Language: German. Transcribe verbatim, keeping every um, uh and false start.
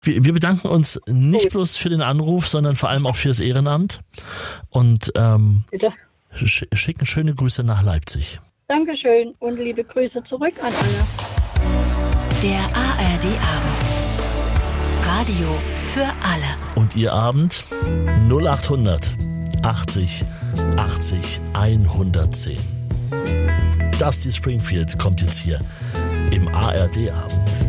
Wir, wir bedanken uns nicht Gut. bloß für den Anruf, sondern vor allem auch fürs Ehrenamt und ähm, Bitte. sch- schicken schöne Grüße nach Leipzig. Dankeschön und liebe Grüße zurück an alle. Der A R D-Abend. Radio für alle. Und Ihr Abend null achthundert achtzig achtzig hundertzehn. Dusty Springfield kommt jetzt hier im A R D-Abend.